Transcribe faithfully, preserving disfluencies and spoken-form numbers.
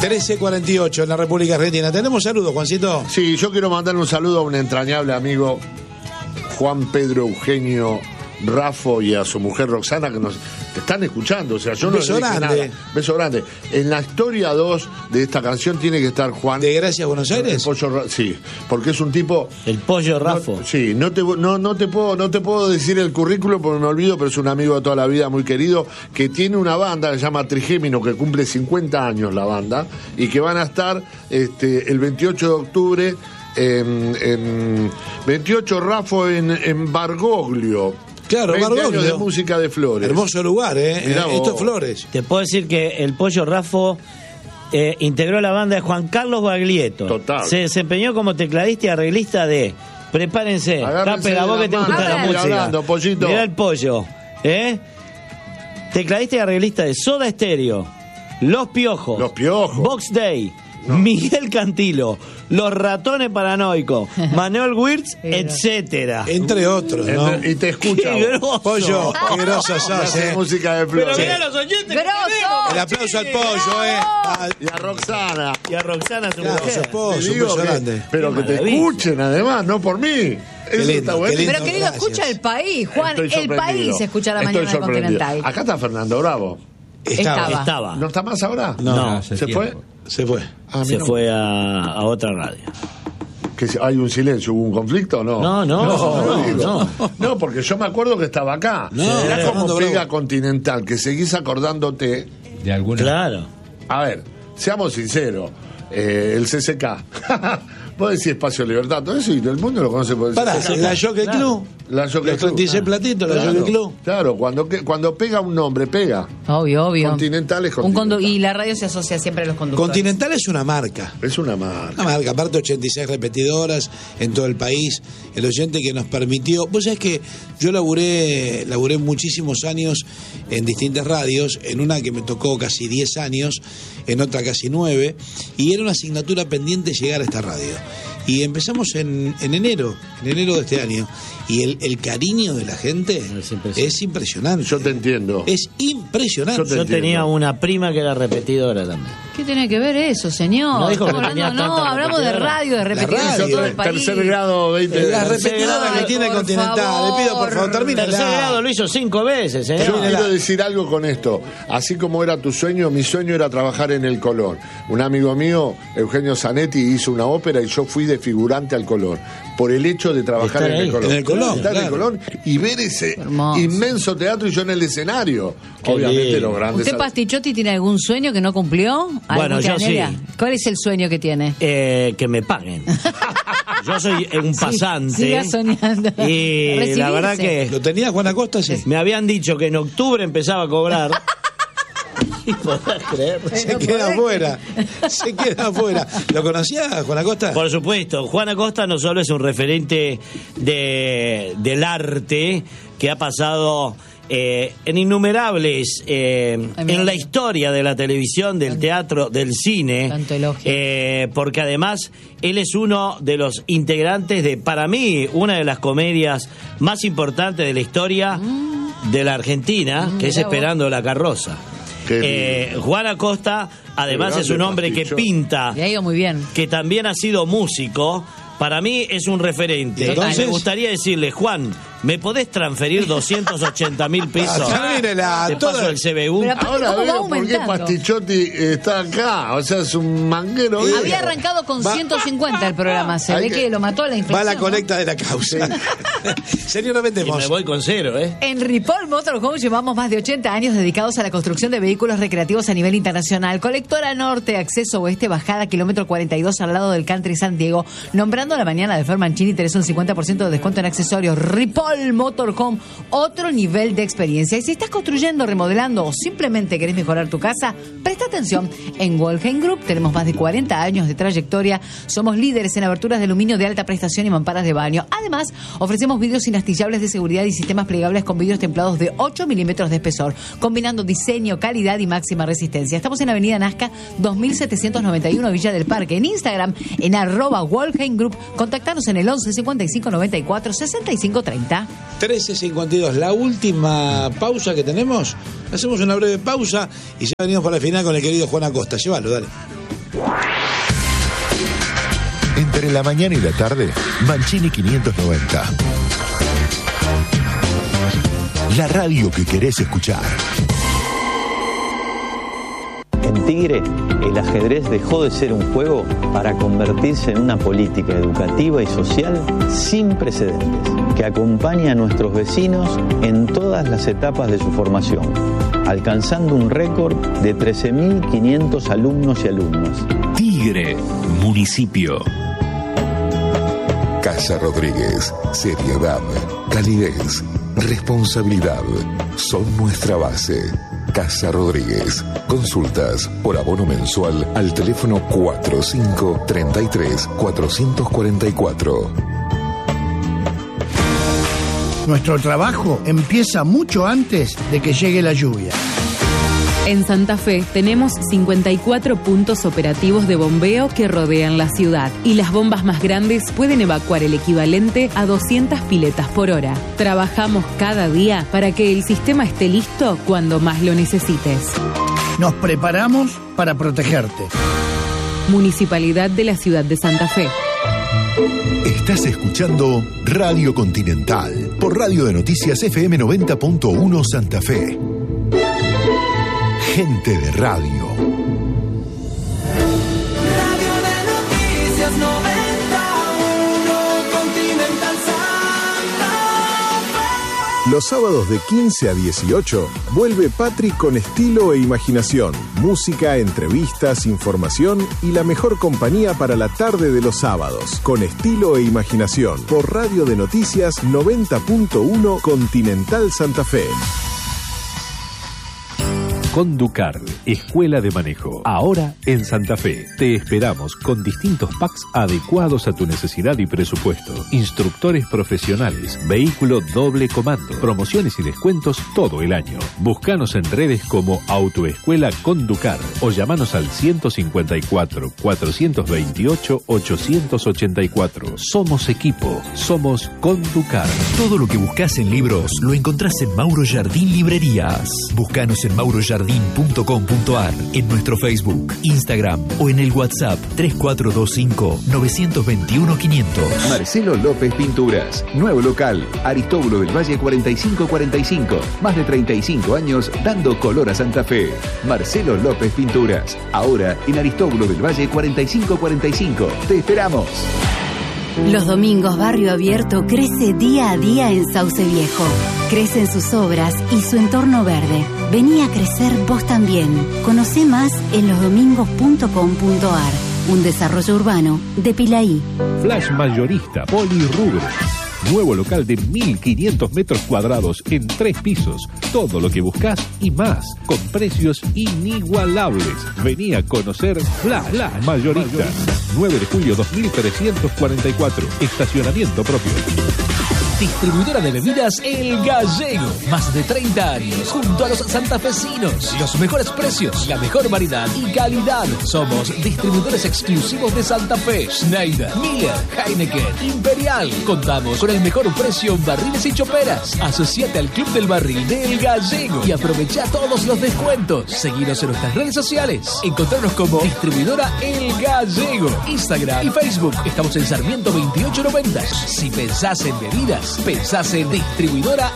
trece cuarenta y ocho en la República Argentina. ¿Tenemos saludos, Juancito? Sí, yo quiero mandarle un saludo a un entrañable amigo, Juan Pedro Eugenio Raffo, y a su mujer Roxana, que nos están escuchando. O sea, yo no Beso les dije grande. nada. Beso grande. En la historia dos de esta canción tiene que estar Juan. ¿De Gracias Buenos Aires? El pollo Ra- sí, porque es un tipo. El pollo Raffo. No, sí, no te, no, no, te puedo, no te puedo decir el currículo porque me olvido, pero es un amigo de toda la vida muy querido, que tiene una banda que se llama Trigémino, que cumple cincuenta años la banda, y que van a estar este, el veintiocho de octubre en, en veintiocho Raffo en, en Bargoglio. Claro, veinte Bargoglio. años de música de Flores. Hermoso lugar, ¿eh? Mirá Esto vos. es Flores. Te puedo decir que el pollo Raffo eh, integró la banda de Juan Carlos Baglietto. Total. Se desempeñó como tecladista y arreglista de... Prepárense, Agárrense Capela, de vos la que te mano. gusta la Mira, música. hablando, pollito. Mirá el pollo. ¿Eh? Tecladista y arreglista de Soda Stereo, Los Piojos, Los Piojos. Box Day, Miguel Cantilo, Los Ratones Paranoicos, Manuel Wirtz, etcétera. Entre otros, ¿no? Entre- y te escucha. ¡Qué vos. grosso! Pollo, qué groso Y sos, hace ¿eh? música de Pero Flores. mirá los oyentes que ¡Grosso! tenemos. El aplauso al pollo, ¿eh? Ah, Y a Roxana. Y a Roxana, su Claro, mujer. sos pollo, Te un digo beso que- grande. pero Qué que te maravilla. escuchen además, no por mí. Eso lindo, está qué bueno. lindo. Pero querido, Gracias. escucha el país, Juan. Estoy El sorprendido. país escucha la Estoy mañana de sorprendido. Continental. Acá está Fernando Bravo. Estaba. Estaba. ¿No está más ahora? No, No, ¿Se hace fue? tiempo. Se fue. Ah, Se mira. fue a, a otra radio. ¿Que si- ¿Hay un silencio? ¿Hubo un conflicto o no? No, no, no, digo. no. No, porque yo me acuerdo que estaba acá. No, Mirá Fernando cómo Bravo. pega Continental, que seguís acordándote. De alguna. Claro. A ver, seamos sinceros. Eh, el C C K. Vos decís Espacio Libertad, todo eso, y el mundo lo conoce por el Pará, C C K. la Jockey Claro. Club. La Jockey Los Club. treinta y seis platitos, la Claro, Jockey Club. Claro, cuando, que- cuando pega un nombre, pega. Obvio, obvio. Continental es Un condu- Continental. y la radio se asocia siempre a los conductores. Continental es una marca. Es una marca. Una marca, aparte ochenta y seis repetidoras en todo el país, el oyente que nos permitió. Vos sabés que yo laburé, laburé muchísimos años en distintas radios, en una que me tocó casi diez años, en otra casi nueve, y era una asignatura pendiente llegar a esta radio. Y empezamos en, en enero, en enero de este año, y el, el cariño de la gente Es impresionante. es impresionante. Yo te entiendo. Es impresionante. Yo te Yo entiendo. tenía una prima que era repetidora también. ¿Qué tiene que ver eso, señor? No dijo que Estamos tenía hablando- no, tanta hablamos de repetidora. radio, de repetidoras radio, en todo el país. Tercer grado, veinte. La Tercer repetidora grado, que tiene por Continental. favor. Le pido por favor, termine. Tercer grado lo hizo cinco veces, ¿eh? Yo Termínela. quiero decir algo con esto. Así como era tu sueño, mi sueño era trabajar en el Color. Un amigo mío, Eugenio Zanetti, hizo una ópera y yo fui de figurante al Color. Por el hecho de trabajar Estar en ahí. el Color. En el Colón, Estar en el claro. Colón y ver ese Hermoso. inmenso teatro y yo en el escenario. Qué Obviamente lindo. los grandes. ¿Usted, Pastichotti, tiene algún sueño que no cumplió? Bueno, ¿Algún yo que anhela? sí. ¿Cuál es el sueño que tiene? Eh, que me paguen. Yo soy un pasante. siga soñando. Y la Recibirse. verdad que ¿Lo tenía Juan Acosta? Sí. me habían dicho que en octubre empezaba a cobrar. ¿Y podrás creer? Se queda afuera. Se queda afuera. ¿Lo conocía Juan Acosta? Por supuesto, Juan Acosta no solo es un referente de, del arte que ha pasado eh, en innumerables, eh, Ay, mira. en la historia de la televisión, del teatro, del cine, Tanto elogio. eh, porque además él es uno de los integrantes de, para mí, una de las comedias más importantes de la historia de la Argentina, que es mirá vos. Esperando la carroza. Qué Eh, Juan Acosta, además, Qué es un grande hombre que pasticho. pinta, Le ha ido muy bien. que también ha sido músico. Para mí es un referente. Entonces- me gustaría decirle, Juan, ¿me podés transferir doscientos ochenta mil pesos? Termínela, Te toda- paso el C B U. Pero aparte, Ahora ¿cómo va veo por qué aumentando? Pastichotti está acá. O sea, es un manguero. viejo. Había arrancado con Va- ciento cincuenta el programa. Se Hay ve que- que lo mató la inflación. Va a la ¿no? colecta de la causa. Señora, Y me vendemos. voy con cero, ¿eh? En Ripoll Motorhome llevamos más de ochenta años dedicados a la construcción de vehículos recreativos a nivel internacional. Colectora Norte, acceso oeste, bajada, kilómetro cuarenta y dos al lado del Country San Diego. Nombrando a la mañana de Fer Mancini, tenés un cincuenta por ciento de descuento en accesorios. Ripoll Motorhome, otro nivel de experiencia. Y si estás construyendo, remodelando o simplemente querés mejorar tu casa, presta atención. En Wolheim Group tenemos más de cuarenta años de trayectoria. Somos líderes en aberturas de aluminio de alta prestación y mamparas de baño. Además, ofrecemos vidrios inastillables de seguridad y sistemas plegables con vidrios templados de ocho milímetros de espesor, combinando diseño, calidad y máxima resistencia. Estamos en Avenida Nazca, dos mil setecientos noventa y uno, Villa del Parque. En Instagram, en arroba Wolheim Group. Contactanos en el once cincuenta y cinco noventa y cuatro sesenta y cinco treinta. trece cincuenta y dos, la última pausa que tenemos. Hacemos una breve pausa y ya venimos para la final con el querido Juan Acosta. Llévalo, dale. Entre la mañana y la tarde, Mancini quinientos noventa. La radio que querés escuchar. En Tigre, el ajedrez dejó de ser un juego para convertirse en una política educativa y social sin precedentes, que acompaña a nuestros vecinos en todas las etapas de su formación, alcanzando un récord de trece mil quinientos alumnos y alumnas. Tigre, municipio. Casa Rodríguez, seriedad, calidez, responsabilidad, son nuestra base. Casa Rodríguez. Consultas por abono mensual al teléfono cuatro cinco tres tres cuatro cuatro cuatro. Nuestro trabajo empieza mucho antes de que llegue la lluvia. En Santa Fe tenemos cincuenta y cuatro puntos operativos de bombeo que rodean la ciudad y las bombas más grandes pueden evacuar el equivalente a doscientas piletas por hora. Trabajamos cada día para que el sistema esté listo cuando más lo necesites. Nos preparamos para protegerte. Municipalidad de la Ciudad de Santa Fe. Estás escuchando Radio Continental por Radio de Noticias F M noventa punto uno Santa Fe. Gente de radio. Radio de Noticias noventa y uno Continental Santa Fe. Los sábados de quince a dieciocho vuelve Patri con estilo e imaginación, música, entrevistas, información y la mejor compañía para la tarde de los sábados. Con estilo e imaginación por Radio de Noticias noventa punto uno Continental Santa Fe. Conducar, Escuela de Manejo. Ahora en Santa Fe. Te esperamos con distintos packs adecuados a tu necesidad y presupuesto. Instructores profesionales, vehículo doble comando, promociones y descuentos todo el año. Búscanos en redes como Autoescuela Conducar o llamanos al ciento cincuenta y cuatro, cuatrocientos veintiocho, ochocientos ochenta y cuatro. Somos equipo, somos Conducar. Todo lo que buscas en libros lo encontrás en Mauro Jardín Librerías. Búscanos en mauro jardín punto com punto ar, en nuestro Facebook, Instagram o en el WhatsApp tres cuatro dos cinco, nueve dos uno, quinientos. Marcelo López Pinturas, nuevo local, Aristóbulo del Valle cuarenta y cinco cuarenta y cinco, más de treinta y cinco años dando color a Santa Fe. Marcelo López Pinturas, ahora en Aristóbulo del Valle cuarenta y cinco cuarenta y cinco. ¡Te esperamos! Los domingos Barrio Abierto crece día a día en Sauce Viejo. Crecen sus obras y su entorno verde. Vení a crecer vos también. Conocé más en los domingos punto com punto ar. Un desarrollo urbano de Pilaí. Flash Mayorista Polirrubro. Nuevo local de mil quinientos metros cuadrados en tres pisos. Todo lo que buscas y más, con precios inigualables. Vení a conocer Flash, Flash Mayorista. nueve de julio dos mil trescientos cuarenta y cuatro. Estacionamiento propio. Distribuidora de bebidas El Gallego. Más de treinta años junto a los santafesinos. Los mejores precios, la mejor variedad y calidad. Somos distribuidores exclusivos de Santa Fe. Schneider, Miller, Heineken, Imperial. Contamos con el mejor precio en barriles y choperas. Asociate al Club del Barril de El Gallego y aprovecha todos los descuentos. Seguinos en nuestras redes sociales. Encontrarnos como distribuidora El Gallego. Instagram y Facebook. Estamos en Sarmiento veintiocho noventa. Si pensás en bebidas, pensás en distribuidora